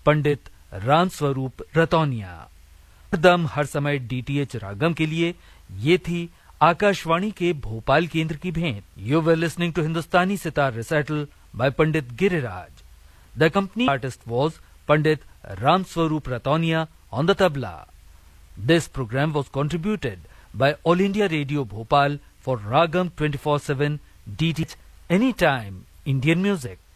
पंडित राम स्वरूप रतौनिया। दम हर समय डीटीएच रागम के लिए ये थी आकाशवाणी के भोपाल केंद्र की भेंट। You were listening to Hindustani sitar recital bye Pandit Giriraj. The company artist was Pandit Ram Swaroop रतौनिया on the tabla. This program was contributed by All India Radio Bhopal for Ragam 24/7 DTH Anytime Indian Music.